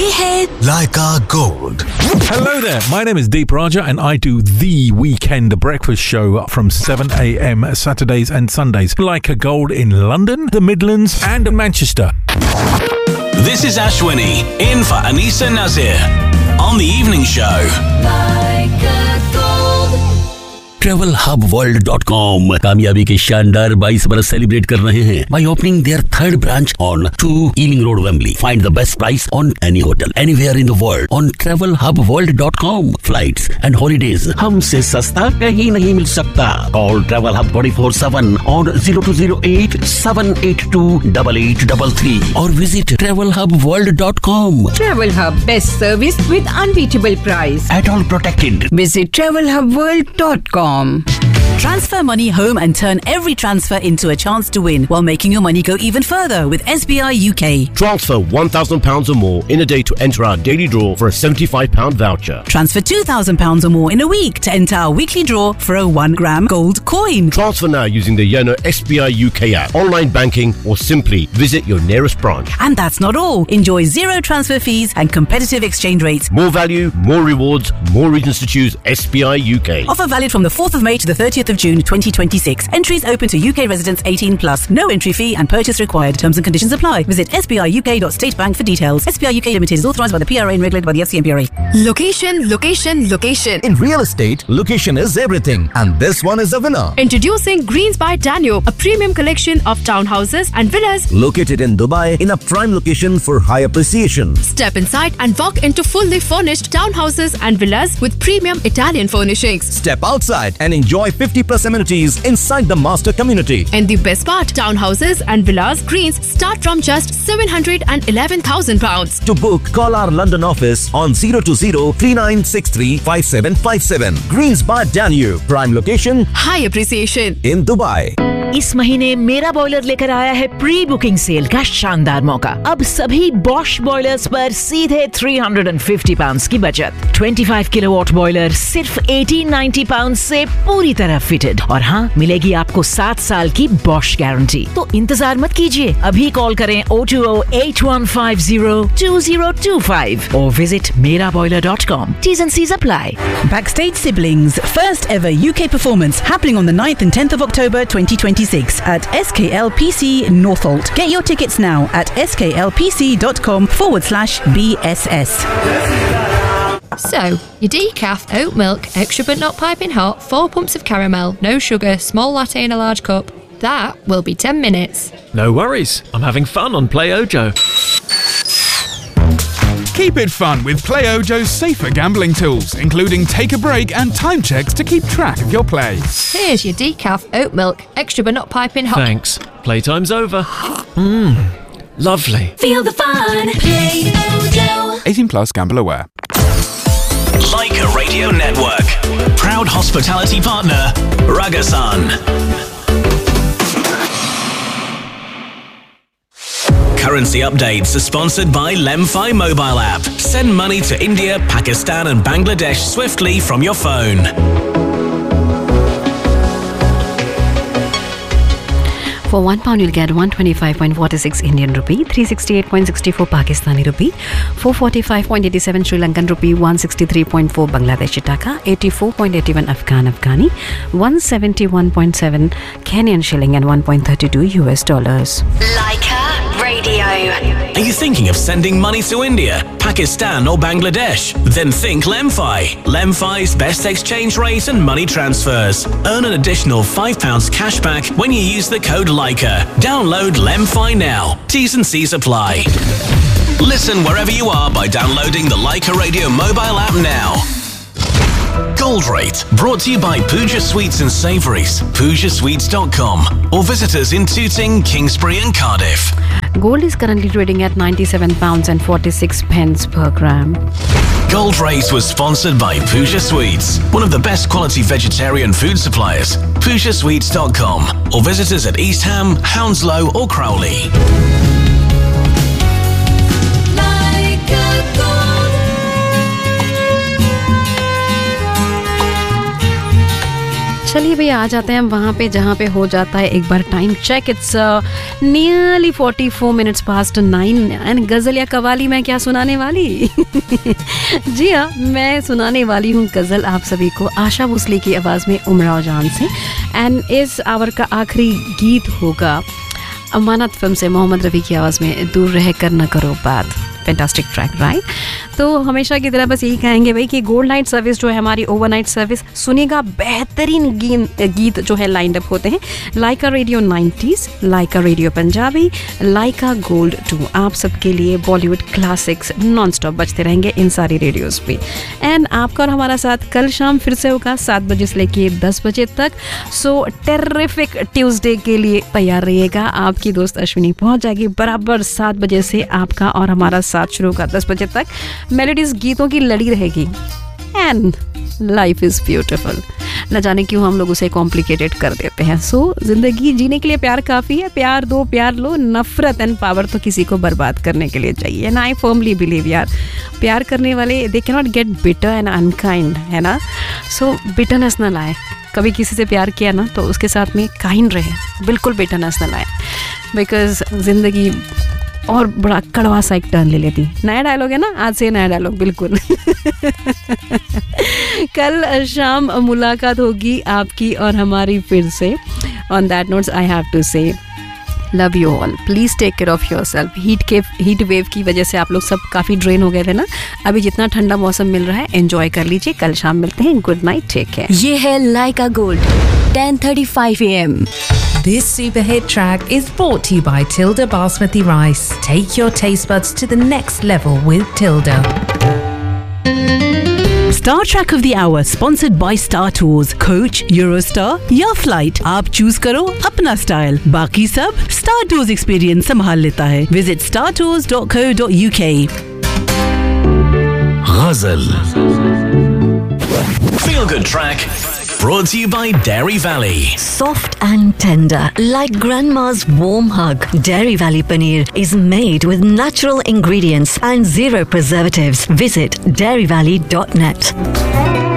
ये है Leica Gold. Hello there, my name is Deep Raja and I do the weekend breakfast show from 7 a.m. Saturdays and Sundays. Leica Gold in London, the Midlands and Manchester. This is Ashwini, in for Anisa Nazir, on the evening show. TravelHubWorld.com कामयाबी के शानदार 22 बरस celebrate कर रहे हैं by opening their third branch on 2 Ealing Road, Wembley. Find the best price on any hotel anywhere in the world on TravelHubWorld.com. Flights and holidays हमसे सस्ता कहीं नहीं मिल सकता. Call TravelHub 24/7 on 0208 782 8833 or visit TravelHubWorld.com. Travel Hub, best service with unbeatable price. At all protected. Visit TravelHubWorld.com. Transfer money home and turn every transfer into a chance to win while making your money go even further with SBI UK. Transfer £1,000 or more in a day to enter our daily draw for a £75 voucher. Transfer £2,000 or more in a week to enter our weekly draw for a 1 gram gold coin. Transfer now using the Yono SBI UK app, online banking or simply visit your nearest branch. And that's not all. Enjoy zero transfer fees and competitive exchange rates. More value, more rewards, more reasons to choose SBI UK. Offer valid from the 4th of May to the 30th of June 2026. Entries open to UK residents 18 plus. No entry fee and purchase required. Terms and conditions apply. Visit sbiuk.statebank for details. SBI UK Limited is authorised by the PRA and regulated by the FCMPRA. Location, location, location. In real estate, location is everything. And this one is a winner. Introducing Greens by Danube, a premium collection of townhouses and villas Located in Dubai in a prime location for high appreciation. Step inside and walk into fully furnished townhouses and villas with premium Italian furnishings. Step outside and enjoy 50+ amenities inside the master community. And the best part, townhouses and villas Greens start from just £711,000. To book, call our London office on 020-3963-5757. Greens by Danube, prime location High appreciation in Dubai. इस महीने मेरा boiler लेकर आया है pre booking cell का शानदार मौका. अब सभी बॉश बॉयलर्स पर सीधे £350 की बचत. 25 किलोवाट बॉयलर सिर्फ £1890 से पूरी तरह फिटेड. और हाँ, मिलेगी आपको 7 साल की बॉश गारंटी. तो इंतजार मत कीजिए, अभी कॉल करें 020-8150-2025 और visit meraboiler.com. T's and C's apply. Backstage Siblings, first ever UK performance happening on the 9th and 10th of October 2026 at SKLPC Northolt. Get your tickets now at sklpc.com/BSS. So, your decaf, oat milk, extra but not piping hot, 4 pumps of caramel, no sugar, small latte in a large cup. That will be 10 minutes. No worries, I'm having fun on Play Ojo. Keep it fun with Play Ojo's safer gambling tools, including take a break and time checks to keep track of your play. Here's your decaf, oat milk, extra but not piping hot. Thanks. Playtime's over. Lovely. Feel the fun. Play Ojo. 18 plus, gamble aware. Leica Radio Network. Proud hospitality partner, Ragasan. Currency updates are sponsored by Lemfi mobile app. Send money to India, Pakistan and Bangladesh swiftly from your phone. For £1, you'll get 125.46 Indian rupee, 368.64 Pakistani rupee, 445.87 Sri Lankan rupee, 163.4 Bangladeshi taka, 84.81 Afghani, 171.7 Kenyan shilling and 1.32 US dollars. Leica Radio. Are you thinking of sending money to India, Pakistan or Bangladesh? Then think Lemfi. Lemfi's best exchange rate and money transfers. Earn an additional £5 cash back when you use the code Leica. Download Lemfi now. T's and C's apply. Listen wherever you are by downloading the Leica Radio mobile app now. Gold Rate, brought to you by Pooja Sweets and Savouries, PoojaSweets.com, or visit us in Tooting, Kingsbury and Cardiff. Gold is currently trading at £97.46 per gram. Gold Rate was sponsored by Pooja Sweets, one of the best quality vegetarian food suppliers. PoojaSweets.com, or visit us at East Ham, Hounslow or Crowley. चलिए भैया आ जाते हैं हम वहाँ पे जहाँ पे हो जाता है एक बार time check. It's nearly 44 minutes past 9 and गज़ल या कवाली मैं क्या सुनाने वाली? जी हाँ, मैं सुनाने वाली हूँ गज़ल आप सभी को आशा भोसले की आवाज़ में उमराव जान से. एंड इस आवर का आखिरी गीत होगा अमानत फिल्म से मोहम्मद रफ़ी की आवाज़ में दूर रह कर न करो बात. Fantastic track, right? तो हमेशा की तरह बस यही कहेंगे भाई कि गोल्ड नाइट सर्विस जो है हमारी ओवरनाइट सर्विस सुनिएगा. बेहतरीन गीत जो है लाइंड अप होते हैं. लाइका रेडियो 90s, लाइका रेडियो पंजाबी, लाइका गोल्ड 2 आप सबके लिए बॉलीवुड क्लासिक्स नॉन स्टॉप बजते रहेंगे इन सारी रेडियोज़ पे. एंड आपका और हमारा साथ कल शाम फिर से होगा 7 बजे से लेके 10 बजे तक. सो टेरिफिक ट्यूसडे के लिए तैयार रहिएगा. आपकी दोस्त अश्विनी पहुंच जाएगी बराबर 7 बजे से. आपका और हमारा साथ शुरू होगा 10 बजे तक. मेलोडीज गीतों की लड़ी रहेगी. And life is beautiful. न जाने क्यों हम लोग उसे कॉम्प्लिकेटेड कर देते हैं. सो जिंदगी जीने के लिए प्यार काफ़ी है. प्यार दो, प्यार लो. नफरत एंड पावर तो किसी को बर्बाद करने के लिए चाहिए. एंड आई फर्मली बिलीव यार प्यार करने वाले they can not gate bitter and unkind, है ना? सो बिटरनेस ना लाए. कभी किसी से प्यार किया ना तो उसके साथ में काइंड रहे. बिल्कुल बिटरनेस ना लाए. बिकॉज ज़िंदगी और बड़ा कड़वा सा एक टर्न ले लेती. नया डायलॉग है ना, आज से नया डायलॉग बिल्कुल. कल शाम मुलाकात होगी आपकी और हमारी फिर से. On that notes I have to से love you all. Please take care of your self. Heat wave की वजह से आप लोग सब काफ़ी ड्रेन हो गए थे ना. अभी जितना ठंडा मौसम मिल रहा है एंजॉय कर लीजिए. कल शाम मिलते हैं. Good night, take care. ये है लाइका gold 10:35 AM. This super hit track is brought to you by Tilda Basmati Rice. Take your taste buds to the next level with Tilda. Star Track of the Hour sponsored by Star Tours. Coach, Eurostar या Flight, आप choose करो अपना style. बाकी सब Star Tours experience संभाल लेता है. Visit startours.co.uk. Ghazal. Feel Good Track. Brought to you by Dairy Valley. Soft and tender, like grandma's warm hug. Dairy Valley Paneer is made with natural ingredients and zero preservatives. Visit dairyvalley.net.